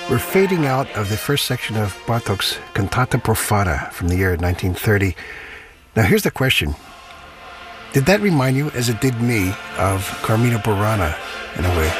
We're fading out of the first section of Bartók's Cantata Profana from the year 1930. Now here's the question. Did that remind you, as it did me, of Carmina Burana in a way?